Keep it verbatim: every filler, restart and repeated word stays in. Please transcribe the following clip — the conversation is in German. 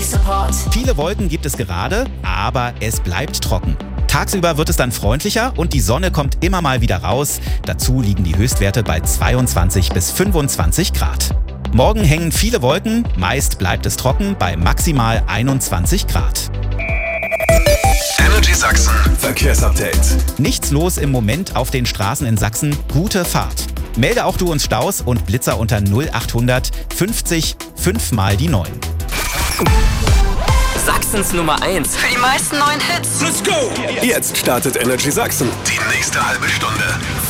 Support. Viele Wolken gibt es gerade, aber es bleibt trocken. Tagsüber wird es dann freundlicher und die Sonne kommt immer mal wieder raus. Dazu liegen die Höchstwerte bei zweiundzwanzig bis fünfundzwanzig Grad. Morgen hängen viele Wolken, meist bleibt es trocken bei maximal einundzwanzig Grad. Energy Sachsen Verkehrsupdate. Nichts los im Moment auf den Straßen in Sachsen. Gute Fahrt. Melde auch du uns Staus und Blitzer unter null achthundert fünfzig fünf mal die neun. Sachsens Nummer eins. Für die meisten neuen Hits. Let's go! Jetzt startet Energy Sachsen. Die nächste halbe Stunde.